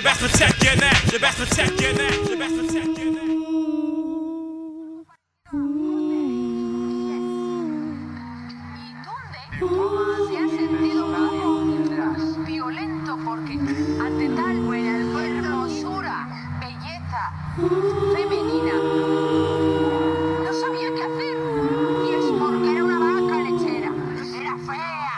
best protect your neck. You best protect your neck. You best protect your neck. ¿Se ha sentido violento porque ante tal hermosura, belleza femenina?